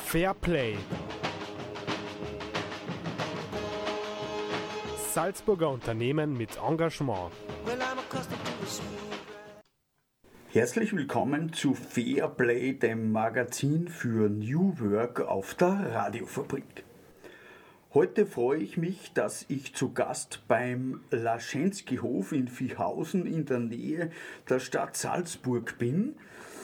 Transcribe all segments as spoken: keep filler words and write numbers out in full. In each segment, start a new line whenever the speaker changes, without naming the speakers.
Fairplay. Salzburger Unternehmen mit Engagement.
Herzlich willkommen zu Fairplay, dem Magazin für New Work auf der Radiofabrik. Heute freue ich mich, dass ich zu Gast beim Laschenski-Hof in Viehhausen in der Nähe der Stadt Salzburg bin.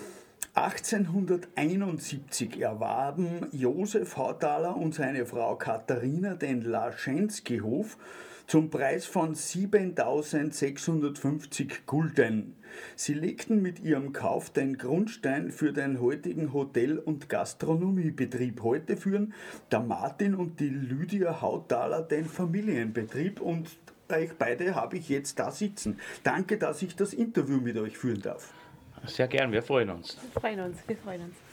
achtzehnhunderteinundsiebzig erwarben Josef Hautaler und seine Frau Katharina den Laschenski-Hof zum Preis von siebentausendsechshundertfünfzig Gulden. Sie legten mit ihrem Kauf den Grundstein für den heutigen Hotel- und Gastronomiebetrieb. Heute führen der Martin und die Lydia Hautaler den Familienbetrieb und euch beide habe ich jetzt da sitzen. Danke, dass ich das Interview mit euch führen darf.
Sehr gern, wir freuen uns.
Wir freuen uns, wir freuen uns.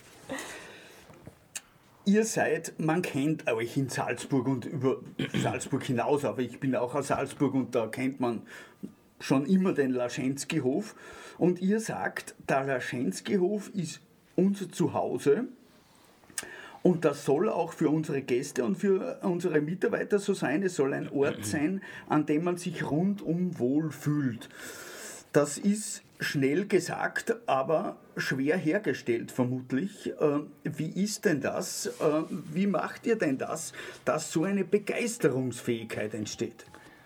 Ihr seid, man kennt euch in Salzburg und über Salzburg hinaus, aber ich bin auch aus Salzburg und da kennt man schon immer den Laschenski-Hof. Und ihr sagt, der Laschenski-Hof ist unser Zuhause und das soll auch für unsere Gäste und für unsere Mitarbeiter so sein. Es soll ein Ort sein, an dem man sich rundum wohl fühlt. Das ist schnell gesagt, aber schwer hergestellt vermutlich. Wie ist denn das? Wie macht ihr denn das, dass so eine Begeisterungsfähigkeit entsteht?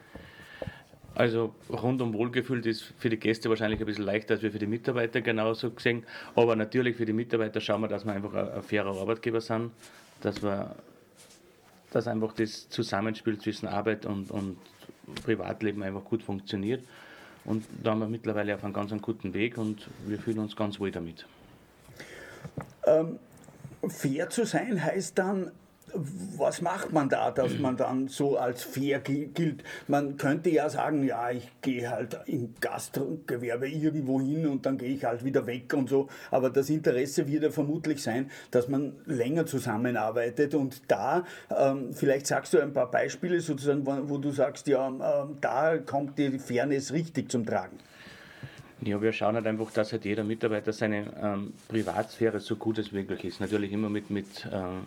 Also rundum wohlgefühlt ist für die Gäste wahrscheinlich ein bisschen leichter als für die Mitarbeiter genauso gesehen. Aber natürlich für die Mitarbeiter schauen wir, dass wir einfach ein fairer Arbeitgeber sind, dass wir dass einfach das Zusammenspiel zwischen Arbeit und, und Privatleben einfach gut funktioniert. Und da haben wir mittlerweile auf einem ganz guten Weg und wir fühlen uns ganz wohl damit.
Ähm, fair zu sein heißt dann, was macht man da, dass man dann so als fair gilt? Man könnte ja sagen, ja, ich gehe halt im Gastgewerbe irgendwo hin und dann gehe ich halt wieder weg und so. Aber das Interesse wird ja vermutlich sein, dass man länger zusammenarbeitet. Und da, ähm, vielleicht sagst du ein paar Beispiele sozusagen, wo, wo du sagst, ja, ähm, da kommt die Fairness richtig zum Tragen.
Ja, wir schauen halt einfach, dass halt jeder Mitarbeiter seine ähm, Privatsphäre so gut als möglich ist. Natürlich immer mit, mit ähm,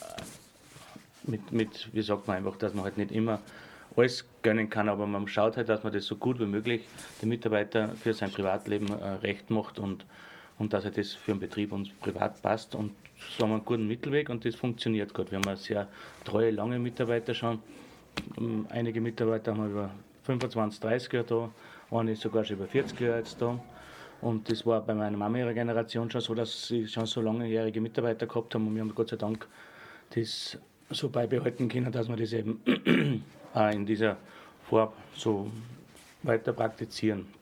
Mit, mit, wie sagt man einfach, dass man halt nicht immer alles gönnen kann, aber man schaut halt, dass man das so gut wie möglich dem Mitarbeiter für sein Privatleben äh, recht macht und, und dass er das für den Betrieb und privat passt. Und so haben wir einen guten Mittelweg und das funktioniert gut. Wir haben sehr treue, lange Mitarbeiter schon. Einige Mitarbeiter haben wir über fünfundzwanzig, dreißig Jahre da, eine ist sogar schon über vierzig Jahre jetzt da. Und das war bei meiner Mama ihrer Generation schon so, dass sie schon so langjährige Mitarbeiter gehabt haben und wir haben Gott sei Dank das so beibehalten können, dass wir das eben auch in dieser Form so weiter praktizieren.